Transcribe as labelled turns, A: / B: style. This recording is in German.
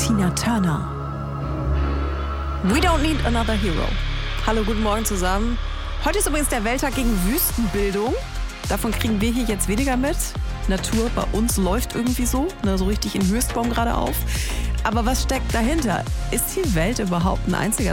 A: Tina Turner. We don't need another hero. Hallo, guten Morgen zusammen. Heute ist übrigens der Welttag gegen Wüstenbildung. Davon kriegen wir hier jetzt weniger mit. Natur bei uns läuft irgendwie so richtig in Höchstbaum gerade auf. Aber was steckt dahinter? Ist die Welt überhaupt ein einziger